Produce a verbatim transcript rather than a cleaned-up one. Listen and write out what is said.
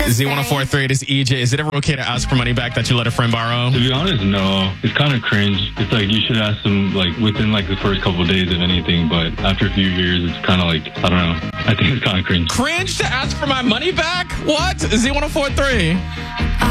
Z one oh four point three, it is E J. Is it ever okay to ask for money back that you let a friend borrow? To be honest, no. It's kind of cringe. It's like you should ask them like within like the first couple of days of anything, but after a few years, it's kind of like, I don't know. I think it's kind of cringe. Cringe to ask for my money back? What? Z one oh four point three.